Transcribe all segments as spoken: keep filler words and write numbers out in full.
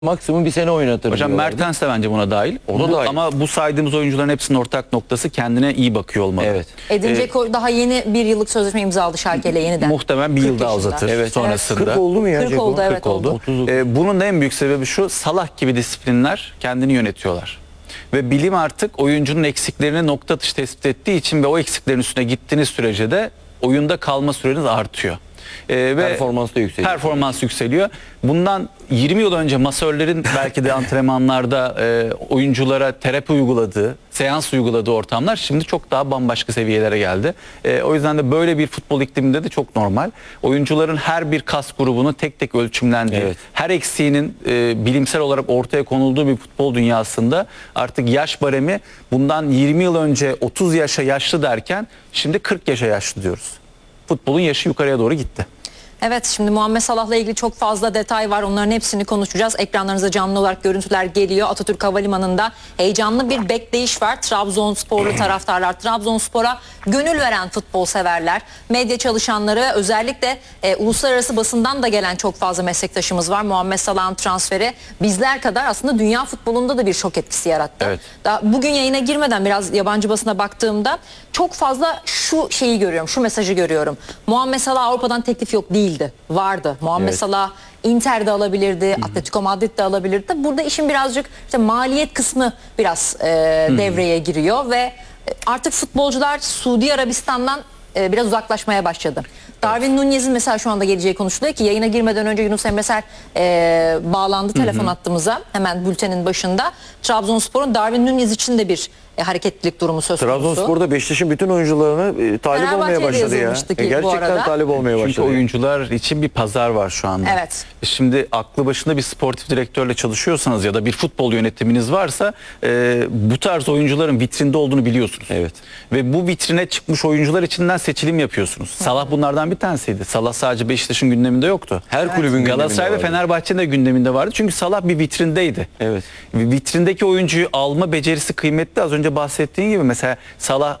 Maksimum bir sene oynatır. Hocam Mertens de bence buna dahil. O da bu, dahil. Ama bu saydığımız oyuncuların hepsinin ortak noktası kendine iyi bakıyor olmalı. Evet. Edin Ee, Dzeko daha yeni bir yıllık sözleşme imzaladı Schalke ile yeniden. Muhtemelen bir kırk yıl daha yaşında. uzatır Evet. sonrasında. kırk oldu mu ya? kırk Dzeko? oldu, evet kırk oldu. oldu. Ee, bunun da en büyük sebebi şu: Salah gibi disiplinler kendini yönetiyorlar. Ve bilim artık oyuncunun eksiklerini nokta atışı tespit ettiği için ve o eksiklerin üstüne gittiğiniz sürece de oyunda kalma süreniz artıyor. Ee, ve Performans da yükseliyor. Performans yükseliyor. Bundan yirmi yıl önce masörlerin belki de antrenmanlarda e, oyunculara terapi uyguladığı, seans uyguladığı ortamlar şimdi çok daha bambaşka seviyelere geldi. E, o yüzden de böyle bir futbol ikliminde de çok normal. Oyuncuların her bir kas grubunu tek tek ölçümlendiği, Evet. her eksiğinin e, bilimsel olarak ortaya konulduğu bir futbol dünyasında artık yaş baremi bundan yirmi yıl önce otuz yaşa yaşlı derken şimdi kırk yaşa yaşlı diyoruz. Futbolun yaşı yukarıya doğru gitti. Evet, şimdi Muhammed Salah'la ilgili çok fazla detay var. Onların hepsini konuşacağız. Ekranlarınıza canlı olarak görüntüler geliyor. Atatürk Havalimanı'nda heyecanlı bir bekleyiş var. Trabzonsporlu taraftarlar, Trabzonspor'a gönül veren futbol severler, medya çalışanları, özellikle e, uluslararası basından da gelen çok fazla meslektaşımız var. Muhammed Salah'ın transferi bizler kadar aslında dünya futbolunda da bir şok etkisi yarattı. Evet. Daha bugün yayına girmeden biraz yabancı basına baktığımda çok fazla şu şeyi görüyorum, şu mesajı görüyorum. Muhammed Salah Avrupa'dan teklif yok değildi, vardı. Muhammed Evet. Salah Inter'de alabilirdi, Atletico Madrid'de alabilirdi. Burada işin birazcık işte maliyet kısmı biraz e, devreye giriyor ve artık futbolcular Suudi Arabistan'dan e, biraz uzaklaşmaya başladı. Darwin Nunez'in mesela şu anda geleceği konuşuluyor ki yayına girmeden önce Yunus Emre Ser e, bağlandı telefon hattımıza hemen bültenin başında. Trabzonspor'un Darwin Nunez için de bir e, hareketlilik durumu söz konusu. Trabzonspor'da Beşiktaş'ın bütün oyuncularına e, talip Fenerbahçe'ye olmaya başladı ya. yazılmıştı ki E, bu gerçekten arada. talip olmaya başladı. Çünkü oyuncular için bir pazar var şu anda. Evet. Şimdi aklı başında bir sportif direktörle çalışıyorsanız ya da bir futbol yönetiminiz varsa e, bu tarz oyuncuların vitrinde olduğunu biliyorsunuz. Evet. Ve bu vitrine çıkmış oyuncular içinden seçilim yapıyorsunuz. Salah bunlardan bir tanesiydi. Salah sadece Beşiktaş'ın gündeminde yoktu. Her kulübün gündeminde Galatasaray ve vardı. Fenerbahçe'nin de gündeminde vardı. Çünkü Salah bir vitrindeydi. Evet. Vitrindeki oyuncuyu alma becerisi kıymetli. Az önce bahsettiğin gibi mesela Salah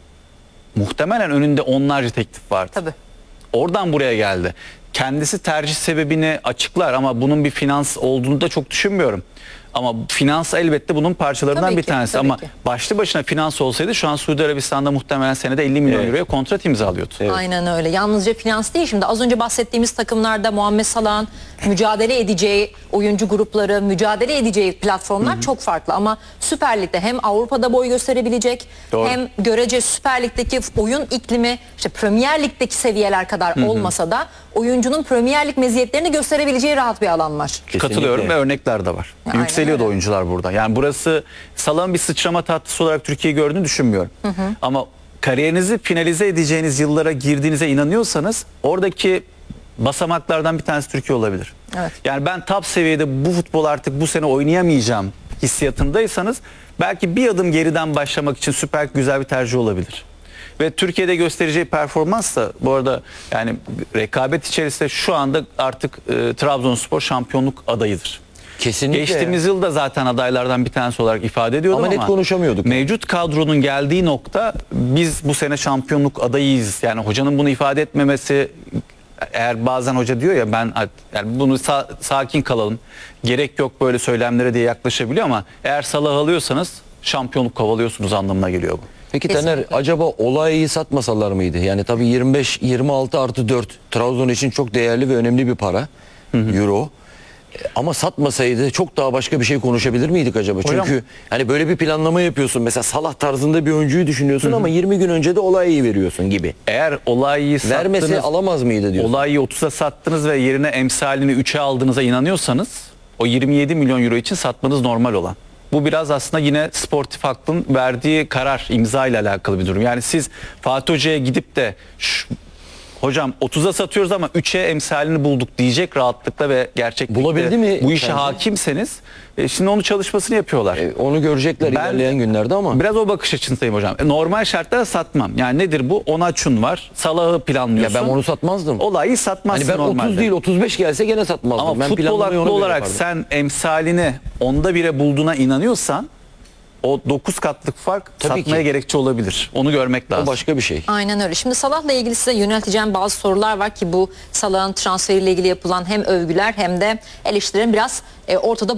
muhtemelen önünde onlarca teklif vardı. Tabii. Oradan buraya geldi. Kendisi tercih sebebini açıklar ama bunun bir finans olduğunu da çok düşünmüyorum. Ama finans elbette bunun parçalarından Tabii bir ki, tanesi tabii ama ki. başlı başına finans olsaydı şu an Suudi Arabistan'da muhtemelen senede elli milyon Evet. euroya kontrat imzalıyordu. Evet. Aynen öyle. Yalnızca finans değil, şimdi az önce bahsettiğimiz takımlarda Muhammed Salah'ın mücadele edeceği oyuncu grupları, mücadele edeceği platformlar çok farklı ama Süper Lig'de hem Avrupa'da boy gösterebilecek Doğru. hem görece Süper Lig'deki oyun iklimi işte Premier Lig'deki seviyeler kadar olmasa da oyuncunun Premier Lig meziyetlerini gösterebileceği rahat bir alan var. Kesinlikle. Katılıyorum ve örnekler de var. Aynen Yükseliyor da öyle. oyuncular burada. Yani burası Salah'ın bir sıçrama tatlısı olarak Türkiye'yi gördüğünü düşünmüyorum. Ama kariyerinizi finalize edeceğiniz yıllara girdiğinize inanıyorsanız oradaki basamaklardan bir tanesi Türkiye olabilir. Evet. Yani ben top seviyede bu futbol artık bu sene oynayamayacağım hissiyatındaysanız belki bir adım geriden başlamak için Süper Lig güzel bir tercih olabilir. Ve Türkiye'de göstereceği performans da bu arada yani rekabet içerisinde şu anda artık e, Trabzonspor şampiyonluk adayıdır. Kesinlikle. Geçtiğimiz yılda zaten adaylardan bir tanesi olarak ifade ediyordum Ama ama, net konuşamıyorduk. mevcut kadronun geldiği nokta biz bu sene şampiyonluk adayıyız. Yani hocanın bunu ifade etmemesi, eğer bazen hoca diyor ya ben yani bunu sa- sakin kalalım, gerek yok böyle söylemlere diye yaklaşabiliyor ama eğer Salah alıyorsanız şampiyonluk kovalıyorsunuz anlamına geliyor bu. Peki Kesinlikle. Taner, acaba olayı satmasalar mıydı? Yani tabii yirmi beş yirmi altı artı dört Trabzon için çok değerli ve önemli bir para. Euro. E, Ama satmasaydı çok daha başka bir şey konuşabilir miydik acaba? Hocam- Çünkü hani böyle bir planlama yapıyorsun. Mesela Salah tarzında bir oyuncuyu düşünüyorsun ama yirmi gün önce de olayı veriyorsun gibi. Eğer olayı Vermesi sattınız, alamaz mıydı diyorsun? olayı otuza sattınız ve yerine emsalini üçe aldığınıza inanıyorsanız o yirmi yedi milyon euro için satmanız normal olan. Bu biraz aslında yine sportif aklın verdiği karar, imza ile alakalı bir durum. Yani siz Fatih Hoca'ya gidip de "Şş, hocam otuza satıyoruz ama üçe emsalini bulduk" diyecek rahatlıkla ve gerçeklikle Bulabildi mi bu işe sence? hakimseniz e, şimdi onun çalışmasını yapıyorlar. E, onu görecekler Ben- ilerleyen günlerde ama. Biraz o bakış açısındayım hocam. E, normal şartlarda satmam. Yani nedir bu? Onaçun var. Salah'ı Ya planlıyorsun. ben onu satmazdım. Olayı satmazsın Hani ben normalde. otuz değil otuz beş gelse gene satmazdım. Ama ben futbol planlamayı aklı ona göre olarak yapardım. sen emsalini onda bire bulduğuna inanıyorsan o dokuz katlık fark Tabii satmaya ki. gerekçe olabilir. Onu görmek lazım. O başka bir şey. Aynen öyle. Şimdi Salah'la ilgili size yönelteceğim bazı sorular var ki bu Salah'ın transferiyle ilgili yapılan hem övgüler hem de eleştirilerin biraz e, ortada